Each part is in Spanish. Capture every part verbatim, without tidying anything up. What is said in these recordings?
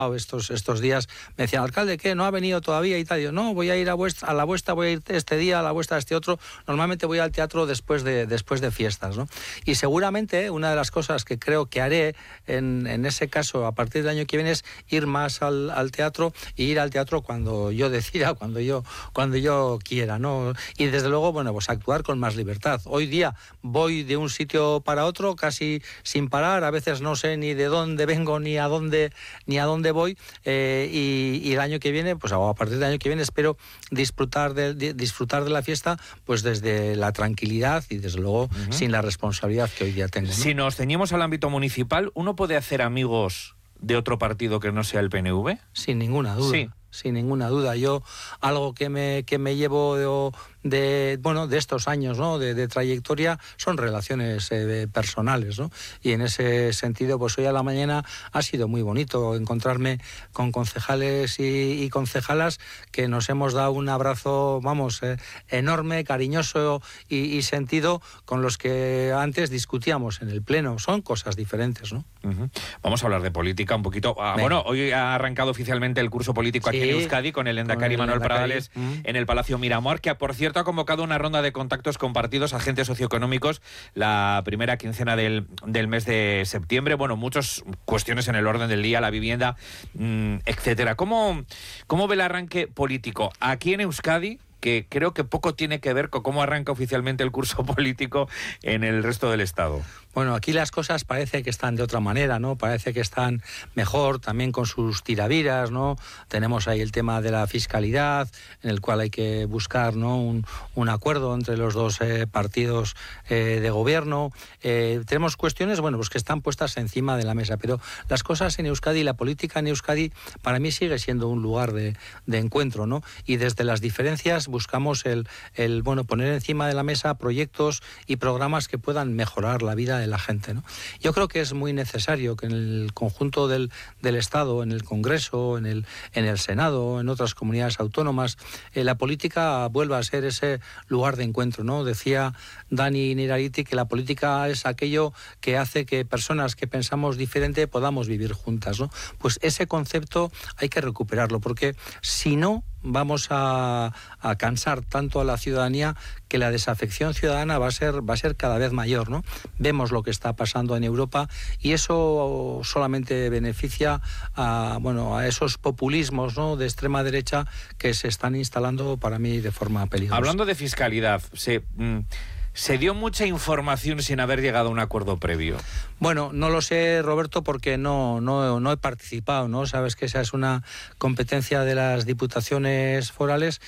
Estos, estos días me decían, alcalde, ¿qué? ¿No ha venido todavía y tal? Y yo, no, voy a ir a, vuestra, a la vuestra, voy a ir este día, a la vuestra este otro. Normalmente voy al teatro después de, después de fiestas, ¿no? Y seguramente una de las cosas que creo que haré en, en ese caso a partir del año que viene es ir más al, al teatro y ir al teatro cuando yo decida, cuando yo, cuando yo quiera, ¿no? Y desde luego, bueno, pues actuar con más libertad. Hoy día voy de un sitio para otro casi sin parar, a veces no sé ni de dónde vengo ni a dónde, ni a dónde voy, eh, y, y el año que viene, pues a partir del año que viene espero disfrutar de, de, disfrutar de la fiesta pues desde la tranquilidad y desde luego uh-huh. sin la responsabilidad que hoy día tengo, ¿no? Si nos ceñimos al ámbito municipal, ¿uno puede hacer amigos de otro partido que no sea el P N V? Sin ninguna duda. Sí. Sin ninguna duda. Yo, algo que me, que me llevo de, de, bueno, de estos años, ¿no? de, de trayectoria son relaciones eh, personales, ¿no? Y en ese sentido, pues hoy a la mañana ha sido muy bonito encontrarme con concejales y, y concejalas que nos hemos dado un abrazo, vamos, eh, enorme, cariñoso y, y sentido, con los que antes discutíamos en el Pleno. Son cosas diferentes, ¿no? Uh-huh. Vamos a hablar de política un poquito. Ah, bueno, hoy ha arrancado oficialmente el curso político aquí. Sí. En Euskadi, con el Endacari Manuel Pradales mm. en el Palacio Miramar, que por cierto ha convocado una ronda de contactos con partidos, agentes socioeconómicos, la primera quincena del, del mes de septiembre. Bueno, muchas cuestiones en el orden del día, la vivienda, mmm, etcétera. ¿Cómo, ¿Cómo ve el arranque político aquí en Euskadi, que creo que poco tiene que ver con cómo arranca oficialmente el curso político en el resto del Estado? Bueno, aquí las cosas parece que están de otra manera, ¿no? Parece que están mejor, también con sus tiraviras, ¿no? Tenemos ahí el tema de la fiscalidad, en el cual hay que buscar, ¿no? un, un acuerdo entre los dos eh, partidos eh, de gobierno. Eh, tenemos cuestiones, bueno, pues que están puestas encima de la mesa, pero las cosas en Euskadi, la política en Euskadi, para mí sigue siendo un lugar de, de encuentro, ¿no? Y desde las diferencias buscamos el, el, bueno, poner encima de la mesa proyectos y programas que puedan mejorar la vida de la gente, ¿no? Yo creo que es muy necesario que en el conjunto del, del Estado, en el Congreso, en el, en el Senado, en otras comunidades autónomas, eh, la política vuelva a ser ese lugar de encuentro, ¿no? Decía Dani Nirariti que la política es aquello que hace que personas que pensamos diferente podamos vivir juntas, ¿no? Pues ese concepto hay que recuperarlo, porque si no, vamos a, a cansar tanto a la ciudadanía que la desafección ciudadana va a ser va a ser cada vez mayor, ¿no? Vemos lo que está pasando en Europa y eso solamente beneficia a, bueno, a esos populismos, ¿no? de extrema derecha que se están instalando para mí de forma peligrosa. Hablando de fiscalidad, se... Mm... ¿Se dio mucha información sin haber llegado a un acuerdo previo? Bueno, no lo sé, Roberto, porque no, no, no he participado, ¿no? Sabes que esa es una competencia de las diputaciones forales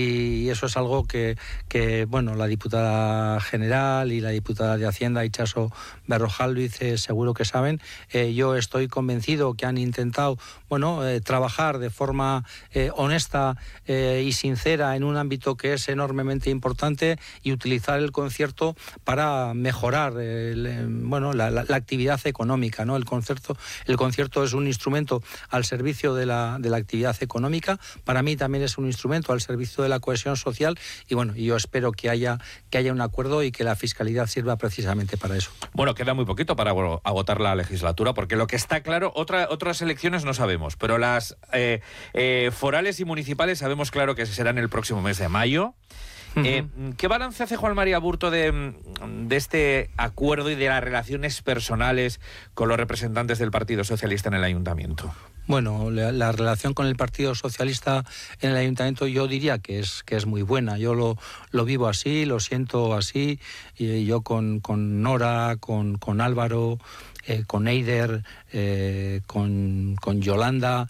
y eso es algo que, que bueno, la diputada general y la diputada de Hacienda, Itxaso Berrojalbiz, eh, seguro que saben. Eh, yo estoy convencido que han intentado, bueno, eh, trabajar de forma eh, honesta eh, y sincera en un ámbito que es enormemente importante y utilizar el concierto para mejorar el, bueno, la, la, la actividad económica, ¿no? El concierto, el concierto es un instrumento al servicio de la, de la actividad económica. Para mí también es un instrumento al servicio de la cohesión social y bueno, yo espero que haya, que haya un acuerdo y que la fiscalidad sirva precisamente para eso. Bueno, queda muy poquito para agotar la legislatura, porque lo que está claro, otra, otras elecciones no sabemos, pero las eh, eh, forales y municipales sabemos claro que serán el próximo mes de mayo. Eh, ¿Qué balance hace Juan María Aburto de, de este acuerdo y de las relaciones personales con los representantes del Partido Socialista en el Ayuntamiento? Bueno, la, la relación con el Partido Socialista en el Ayuntamiento yo diría que es que es muy buena. Yo lo, lo vivo así, lo siento así. Y yo con, con Nora, con, con Álvaro, eh, con Eider, eh, con, con Yolanda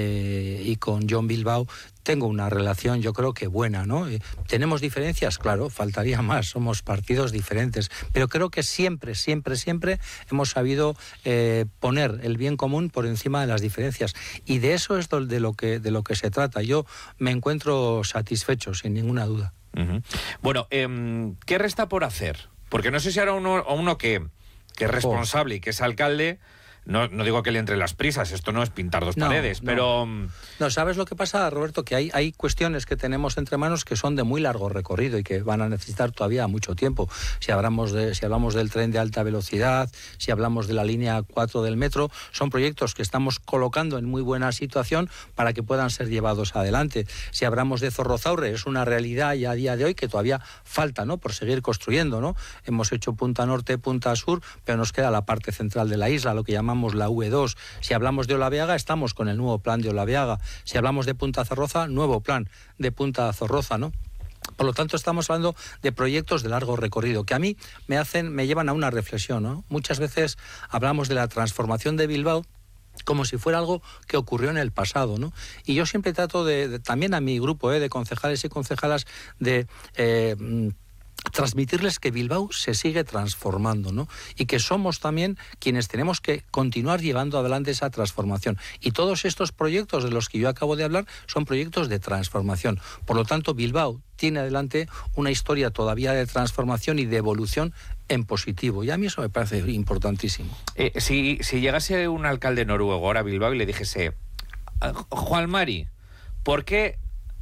eh, y con John Bilbao, tengo una relación, yo creo que buena, ¿no? Eh, ¿Tenemos diferencias? Claro, faltaría más, somos partidos diferentes, pero creo que siempre, siempre, siempre hemos sabido eh, poner el bien común por encima de las diferencias, y de eso es de lo que, de lo que se trata. Yo me encuentro satisfecho, sin ninguna duda. Uh-huh. Bueno, eh, ¿qué resta por hacer? Porque no sé si ahora uno, uno que, que es responsable oh. y que es alcalde, no, no digo que le entre las prisas, esto no es pintar dos no, paredes, no. pero... No, ¿sabes lo que pasa, Roberto? Que hay, hay cuestiones que tenemos entre manos que son de muy largo recorrido y que van a necesitar todavía mucho tiempo. Si hablamos, de, si hablamos del tren de alta velocidad, si hablamos de la línea cuatro del metro, son proyectos que estamos colocando en muy buena situación para que puedan ser llevados adelante. Si hablamos de Zorrozaurre, es una realidad ya a día de hoy que todavía falta, ¿no?, por seguir construyendo, ¿no? Hemos hecho punta norte, punta sur, pero nos queda la parte central de la isla, lo que llamamos la U E dos. Si hablamos de Olabeaga, estamos con el nuevo plan de Olabeaga. Si hablamos de Punta Zorroza, nuevo plan de Punta Zorroza, ¿no? Por lo tanto, estamos hablando de proyectos de largo recorrido, que a mí me hacen, me llevan a una reflexión, ¿no? Muchas veces hablamos de la transformación de Bilbao como si fuera algo que ocurrió en el pasado, ¿no? Y yo siempre trato de, de también a mi grupo, ¿eh?, de concejales y concejalas, de... Eh, transmitirles que Bilbao se sigue transformando, ¿no? Y que somos también quienes tenemos que continuar llevando adelante esa transformación. Y todos estos proyectos de los que yo acabo de hablar son proyectos de transformación. Por lo tanto, Bilbao tiene adelante una historia todavía de transformación y de evolución en positivo. Y a mí eso me parece importantísimo. Eh, si, si llegase un alcalde noruego ahora a Bilbao y le dijese, Juan Mari, ¿por qué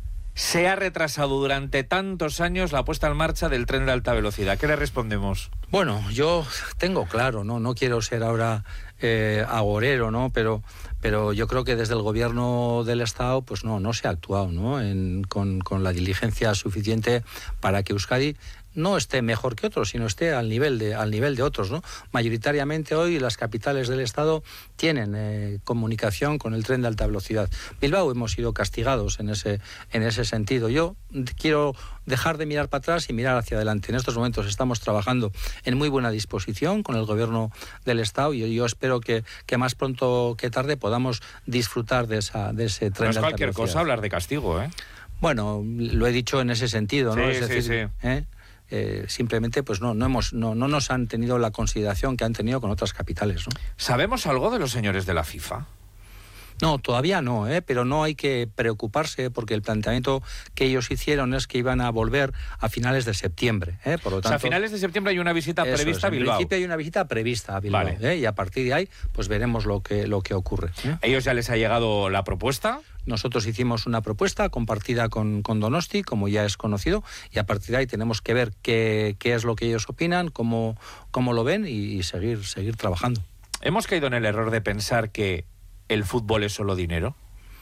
se ha retrasado durante tantos años la puesta en marcha del tren de alta velocidad? ¿Qué le respondemos? Bueno, yo tengo claro, no, no quiero ser ahora eh, agorero, ¿no? Pero, pero yo creo que desde el gobierno del Estado, pues no, no se ha actuado, ¿no?, en, con, con la diligencia suficiente para que Euskadi no esté mejor que otros, sino esté al nivel de, al nivel de otros, ¿no? Mayoritariamente hoy las capitales del Estado tienen eh, comunicación con el tren de alta velocidad. Bilbao hemos sido castigados en ese, en ese sentido. Yo quiero dejar de mirar para atrás y mirar hacia adelante. En estos momentos estamos trabajando en muy buena disposición con el gobierno del Estado y yo espero que, que más pronto que tarde podamos disfrutar de, esa, de ese tren no de alta velocidad. No es cualquier cosa hablar de castigo, ¿eh? Bueno, lo he dicho en ese sentido, ¿no? Sí, es decir, sí, sí. ¿eh? Eh, simplemente pues no no hemos no, no nos han tenido la consideración que han tenido con otras capitales, ¿no? ¿Sabemos algo de los señores de la FIFA? No, todavía no, ¿eh? Pero no hay que preocuparse porque el planteamiento que ellos hicieron es que iban a volver a finales de septiembre, ¿eh? Por lo tanto, o sea, a finales de septiembre hay una visita prevista es, a Bilbao. En principio hay una visita prevista a Bilbao, vale. ¿eh? Y a partir de ahí pues veremos lo que, lo que ocurre, ¿eh? ¿A ellos ya les ha llegado la propuesta? Nosotros hicimos una propuesta compartida con, con Donosti, como ya es conocido, y a partir de ahí tenemos que ver qué, qué es lo que ellos opinan, cómo, cómo lo ven y, y seguir, seguir trabajando. ¿Hemos caído en el error de pensar que el fútbol es solo dinero?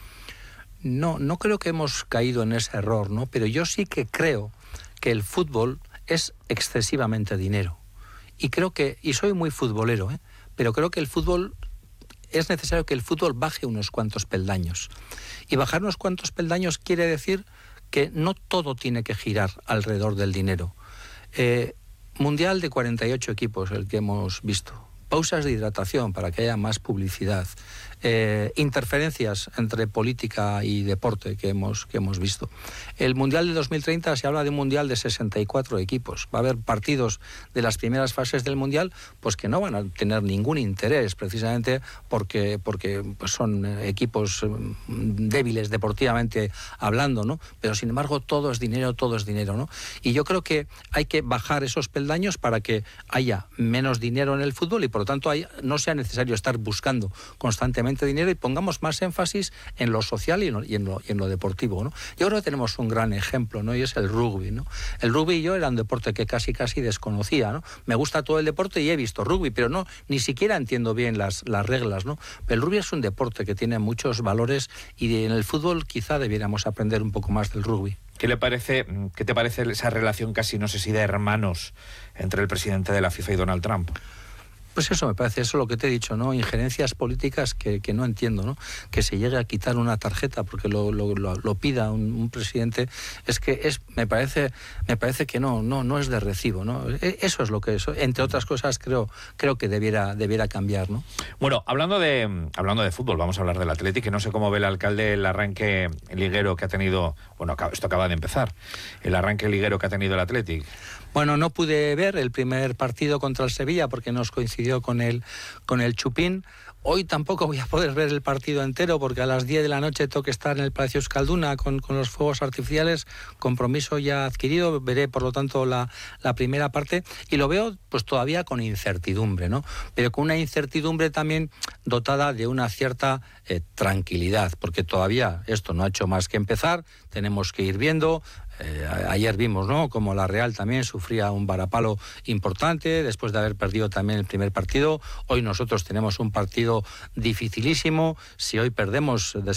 No, no creo que hemos caído en ese error, ¿no? Pero yo sí que creo que el fútbol es excesivamente dinero. Y creo que, y soy muy futbolero, ¿eh? Pero creo que el fútbol, es necesario que el fútbol baje unos cuantos peldaños. Y bajar unos cuantos peldaños quiere decir que no todo tiene que girar alrededor del dinero. Eh, mundial de cuarenta y ocho equipos, el que hemos visto. Pausas de hidratación para que haya más publicidad. Eh, interferencias entre política y deporte que hemos, que hemos visto. El Mundial de dos mil treinta se habla de un Mundial de sesenta y cuatro equipos. Va a haber partidos de las primeras fases del Mundial pues que no van a tener ningún interés, precisamente porque, porque pues son equipos débiles deportivamente hablando, ¿no? Pero sin embargo todo es dinero, todo es dinero, ¿no? Y yo creo que hay que bajar esos peldaños para que haya menos dinero en el fútbol y por lo tanto haya, no sea necesario estar buscando constantemente dinero y pongamos más énfasis en lo social y en lo, y en lo, y en lo deportivo, ¿no? Yo creo que tenemos un gran ejemplo, ¿no? Y es el rugby, ¿no? El rugby y yo era un deporte que casi casi desconocía, ¿no? Me gusta todo el deporte y he visto rugby, pero no, ni siquiera entiendo bien las, las reglas, ¿no? Pero el rugby es un deporte que tiene muchos valores y en el fútbol quizá debiéramos aprender un poco más del rugby. ¿Qué le parece, qué te parece esa relación casi, no sé si de hermanos, entre el presidente de la FIFA y Donald Trump? Pues eso me parece, eso es lo que te he dicho, ¿no? Injerencias políticas que, que no entiendo, ¿no? Que se llegue a quitar una tarjeta porque lo, lo, lo, lo pida un, un presidente, es que es, me parece, me parece que no, no, no es de recibo, ¿no? Eso es lo que eso, entre otras cosas creo, creo que debiera, debiera cambiar, ¿no? Bueno, hablando de, hablando de fútbol, vamos a hablar del Athletic, que no sé cómo ve el alcalde el arranque liguero que ha tenido, bueno, esto acaba de empezar, el arranque liguero que ha tenido el Athletic. Bueno, no pude ver el primer partido contra el Sevilla porque nos coincidió con el, con el Chupín. Hoy tampoco voy a poder ver el partido entero porque a las diez de la noche tengo que estar en el Palacio Euskalduna con, con los fuegos artificiales, compromiso ya adquirido, veré por lo tanto la, la primera parte y lo veo pues todavía con incertidumbre, ¿no? Pero con una incertidumbre también dotada de una cierta eh, tranquilidad, porque todavía esto no ha hecho más que empezar, tenemos que ir viendo. Eh, ayer vimos, ¿no?, como la Real también sufría un varapalo importante después de haber perdido también el primer partido. Hoy nosotros tenemos un partido dificilísimo. Si hoy perdemos después